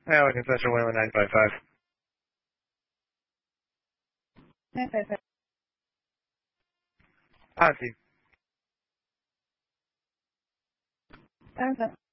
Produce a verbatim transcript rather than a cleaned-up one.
Yeah, Lincoln Central, Wayland nine five five. nine five five. On scene. Thumbs up.